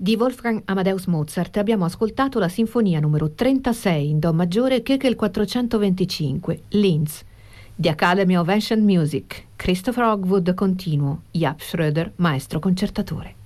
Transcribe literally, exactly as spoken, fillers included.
Di Wolfgang Amadeus Mozart abbiamo ascoltato la sinfonia numero trentasei in Do maggiore Köchel quattrocentoventicinque, Linz. The Academy of Ancient Music, Christopher Hogwood continuo, Jaap Schröder maestro concertatore.